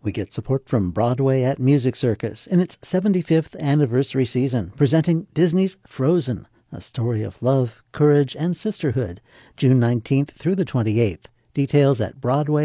We get support from Broadway at Music Circus in its 75th anniversary season, presenting Disney's Frozen, a story of love, courage, and sisterhood, June 19th through the 28th. Details at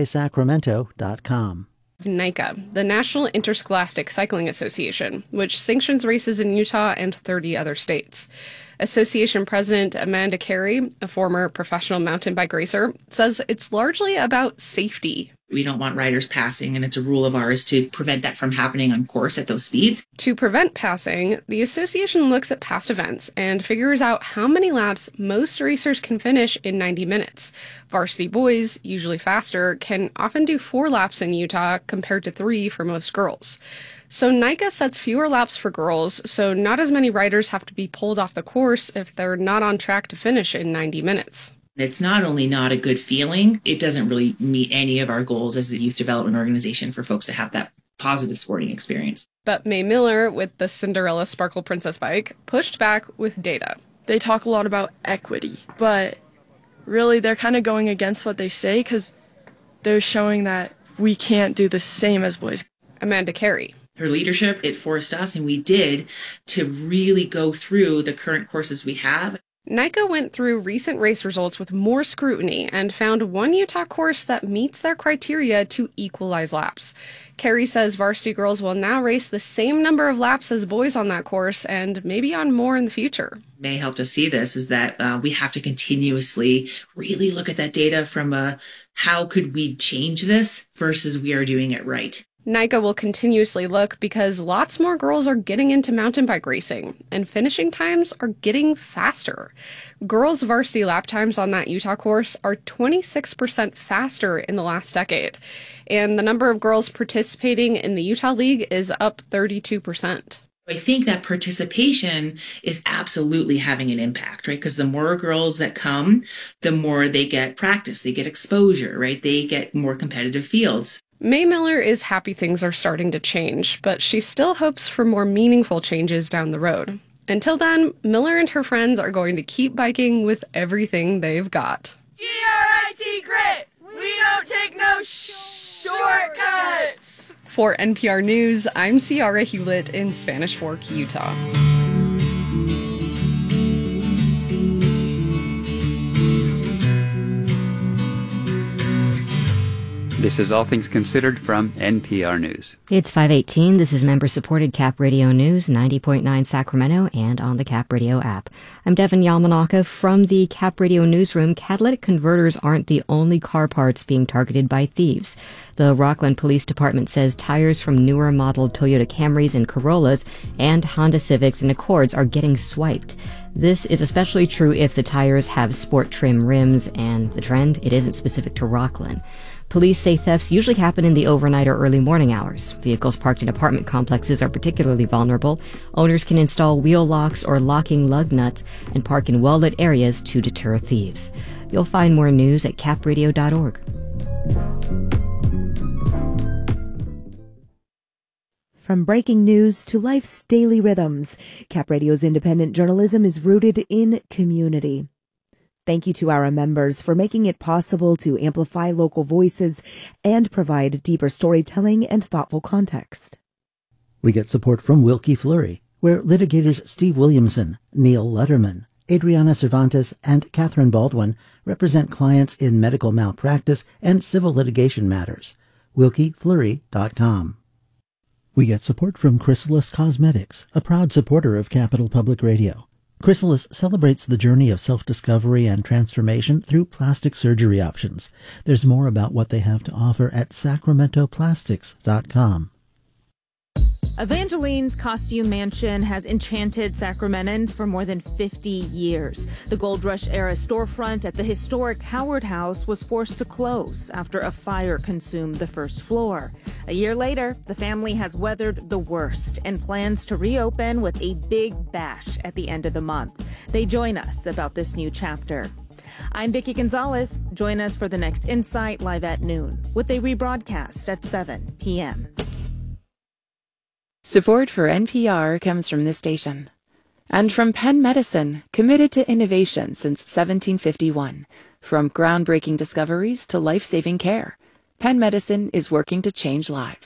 BroadwaySacramento.com. NICA, the National Interscholastic Cycling Association, which sanctions races in Utah and 30 other states. Association President Amanda Carey, a former professional mountain bike racer, says it's largely about safety. We don't want riders passing, and it's a rule of ours to prevent that from happening on course at those speeds. To prevent passing, the association looks at past events and figures out how many laps most racers can finish in 90 minutes. Varsity boys, usually faster, can often do 4 laps in Utah compared to 3 for most girls. So NICA sets fewer laps for girls, so not as many riders have to be pulled off the course if they're not on track to finish in 90 minutes. It's not only not a good feeling, it doesn't really meet any of our goals as the youth development organization for folks to have that positive sporting experience. But May Miller, with the Cinderella Sparkle Princess bike, pushed back with data. They talk a lot about equity, but really they're kind of going against what they say because they're showing that we can't do the same as boys. Amanda Carey. Her leadership, it forced us, and we did, to really go through the current courses we have. NICA went through recent race results with more scrutiny and found one Utah course that meets their criteria to equalize laps. Carey says varsity girls will now race the same number of laps as boys on that course and maybe on more in the future. May helped us see this is that we have to continuously really look at that data from how could we change this versus we are doing it right. NICA will continuously look because lots more girls are getting into mountain bike racing, and finishing times are getting faster. Girls' varsity lap times on that Utah course are 26% faster in the last decade, and the number of girls participating in the Utah League is up 32%. I think that participation is absolutely having an impact, right? Because the more girls that come, the more they get practice, they get exposure, right? They get more competitive fields. May Miller is happy things are starting to change, but she still hopes for more meaningful changes down the road. Until then, Miller and her friends are going to keep biking with everything they've got. GRIT grit! We don't take no shortcuts! For NPR News, I'm Ciara Hewlett in Spanish Fork, Utah. This is All Things Considered from NPR News. It's 5:18. This is member-supported Cap Radio News, 90.9 Sacramento, and on the Cap Radio app. I'm Devin Yamanaka from the Cap Radio newsroom. Catalytic converters aren't the only car parts being targeted by thieves. The Rockland Police Department says tires from newer model Toyota Camrys and Corollas and Honda Civics and Accords are getting swiped. This is especially true if the tires have sport trim rims, and the trend, it isn't specific to Rockland. Police say thefts usually happen in the overnight or early morning hours. Vehicles parked in apartment complexes are particularly vulnerable. Owners can install wheel locks or locking lug nuts and park in well-lit areas to deter thieves. You'll find more news at capradio.org. From breaking news to life's daily rhythms, Cap Radio's independent journalism is rooted in community. Thank you to our members for making it possible to amplify local voices and provide deeper storytelling and thoughtful context. We get support from Wilkie Fleury, where litigators Steve Williamson, Neil Letterman, Adriana Cervantes, and Catherine Baldwin represent clients in medical malpractice and civil litigation matters. WilkieFleury.com. We get support from Chrysalis Cosmetics, a proud supporter of Capital Public Radio. Chrysalis celebrates the journey of self-discovery and transformation through plastic surgery options. There's more about what they have to offer at sacramentoplastics.com. Evangeline's Costume Mansion has enchanted Sacramentans for more than 50 years. The Gold Rush-era storefront at the historic Howard House was forced to close after a fire consumed the first floor. A year later, the family has weathered the worst and plans to reopen with a big bash at the end of the month. They join us about this new chapter. I'm Vicki Gonzalez. Join us for the next Insight live at noon with a rebroadcast at 7 p.m. Support for NPR comes from this station and from Penn Medicine, committed to innovation since 1751. From groundbreaking discoveries to life-saving care, Penn Medicine is working to change lives.